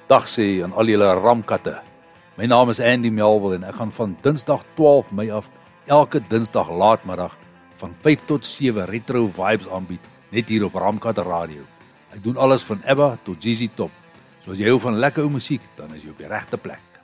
Dag sê aan al julle ramkatte. My naam is Andy Melville en ek gaan van Dinsdag 12 Mei af elke Dinsdag laatmiddag van 5 tot 7 retro vibes aanbied net hier op Ramkat Radio. Ek doen alles van ABBA tot ZZ Top. So as jy hou van lekker ou musiek, dan is jy op die regte plek.